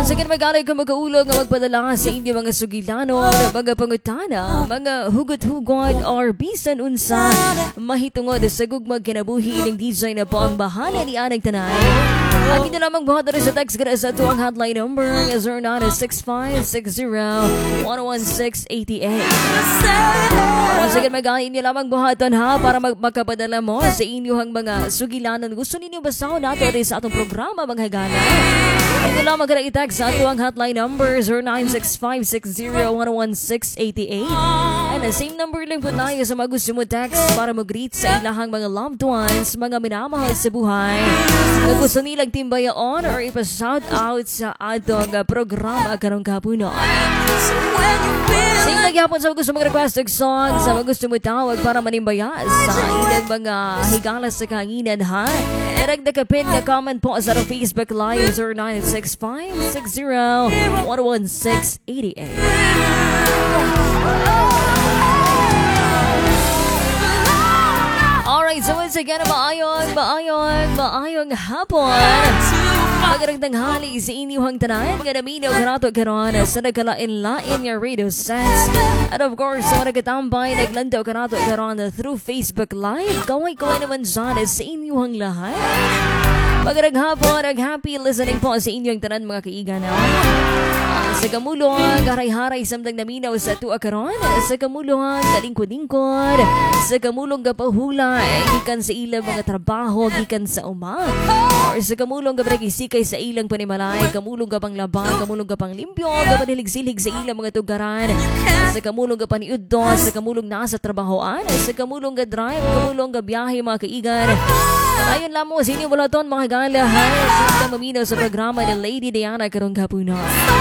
Once again, magaling ka magkaulog nga magpadala sa inyo mga sugilano, mga pangutana, mga hugot-hugot or bisan unsa mahitungod sa gugmag kinabuhi ng DJ na po ang bahala ni Anang Tanay. At hindi lamang buhat na rin sa text ka sa ito ang hotline number 096560-11688. Once again, magaling niyo lamang buhaton ha para magkapadala mo sa inyong mga sugilanon. Gusto ninyo basaw natin rin sa atong programa mga higala. Ito lamang ka na i-text sa ito ang hotline number 096560-11688. And the same number lang po tayo sa mga gusto mo text para mag-greet sa ilahang mga loved ones, mga minamahal sa buhay. Na gusto nilang timbayaon or ipa-shout out sa atong programa karong kapuno. Sing nagyapon sa gusto mong request ng song, sa mga gusto mo tawag para manimbaya sa ilang mga higalas sa kanginan ha. Nagdakapin na comment po sa Facebook Live 096560-11688. Alright, so once again, maayong hapon. Magandang tanghali sa inyong tanan. Ganamino karato karon sa nagkalain-lain nga radio sets. And of course, sa nagkatambay, naglantaw karato karon through Facebook Live. Kaway-kaway naman dyan sa inyong lahat. Magandang hapon, happy listening po sa inyong tanan mga kaigan. Sa kamulong, haray-haray samtang naminaw sa tuwa karon. Sa kamulong, kalingkod-lingkod. Sa kamulong kapahulay, gikan sa ilang mga trabaho, gikan sa umang. Or sa kamulong kabragisikay sa ilang panimalay, kamulong kapang labang, kamulong kapang limpyo, kapanilig-silig sa ilang mga tugaran. Sa kamulong kapaniuddo, sa kamulong nasa trabahoan, sa kamulong ka-drive, kamulong ka-biyahe mga kaigan. Ayun lamang sa inyo mula ton mga galahan sa maminaw sa programa ni Lady Diana karong kapuno.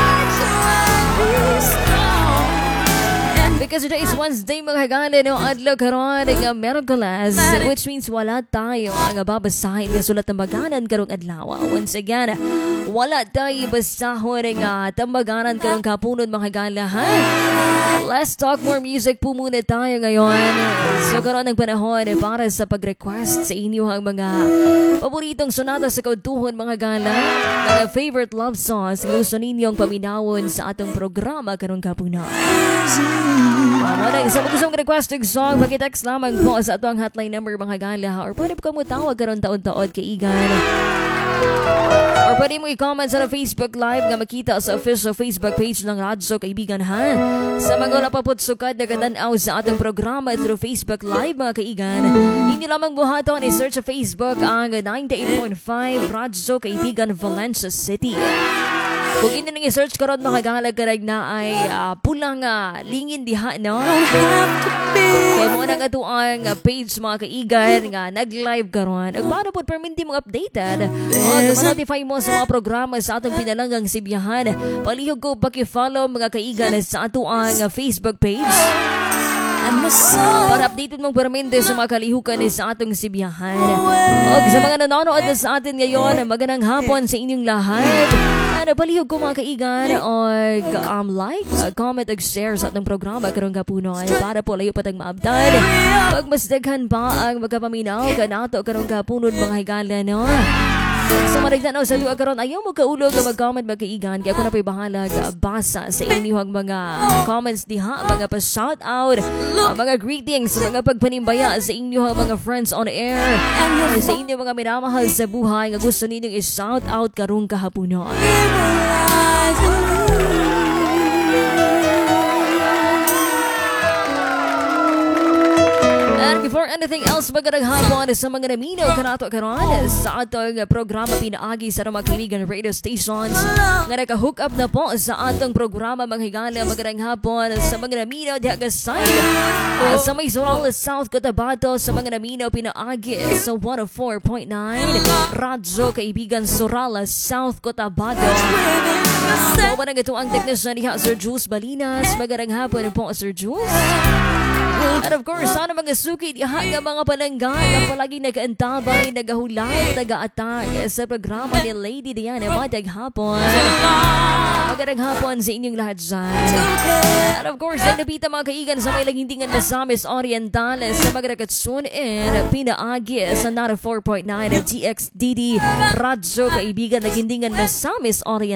Because today is Wednesday mga gala no adlaw karon nga Merkules, which means wala tayo ang babasahin nga sulat ng maganan karong adlaw. Once again, wala tayo basahon nga tambaganan karong kapunon mga gala ha. Let's talk more music po muna tayo ngayon. So karon ang panahon para sa pag-request sa inyo ang mga paboritong sonata sa kautuhon mga gala, mga favorite love songs gusto ninyong paminawon sa atong programa karong kapunon. Sa mga gustong request ng song, mag-text lamang po sa ito ang hotline number mga gala or pwede po ka mo tawag karon taon-taon kaigan. Or pwede mo i-comment sa Facebook Live nga makita sa official Facebook page ng Radyo Kaibigan ha. Sa mga wala pa po sukad na katanaw sa ating programa through Facebook Live mga kaigan, hindi lamang buhaton i-search sa Facebook ang 98.5 Radyo Kaibigan Valencia City. Kung hindi nang i-search karon mga gala-garag na ay pulang lingin diha no. Kaya mo nang ato ang page mga kaigan nga nag-live karon. Ug paano pod perminti mo updated o ma-notify mo sa mga programa sa atong pinalanggang sibiyahan. Palihog ko paki-follow mga kaigan sa ato ang Facebook page. Para updated mong permente sa mga kalihukan sa atong sibiyahan. O sa mga nanonood na sa atin ngayon, magandang hapon sa inyong lahat. Palihog ko mga kaigan o like, comment at share sa atong programa karong kapunon para po layo patang maabdan. Pag mas daghan pa ang magkapaminaw kanato karong kapunon mga higala no. Sa marigtanaw sa luwa karon ayaw mo kaulog na mag-comment magkaigan kaya ako na pa'y bahala basa sa inyong mga comments diha, mga pa-shout out, mga greetings, mga pagpanimbaya sa inyong mga friends on air, sa inyong mga minamahal sa buhay nga gusto ninyong i-shout out karong kahapunon. And before anything else, magandang hapon sa mga naminaw kanato karon sa atong programa pinaagi sa mga kaibigan radio stations nga naka-hook up na po sa atong programa mga higala. Magandang hapon sa mga naminaw diha gasay sa may Sorala South Cotabato, sa mga naminaw pinaagi sa 104.9 Radyo Kaibigan Sorala South Cotabato. So manang ito ang technician diha Sir Jules Balinas. Magandang hapon po Sir Jules. And of course, sana mga suki diha nga mga palangga na palagi nag-antabay, nagahulay, nag-aatag sa programa ni Lady Diana. Magandang hapon. Magandang hapon sa inyong lahat dyan. And of course, nagdapita mga kaigan sa may lagindingan na Samis Oriental sa Magrakatsun and pinaagi sa 94.9 GXDD Radyo Kaibigan, lagindingan na Samis Oriental.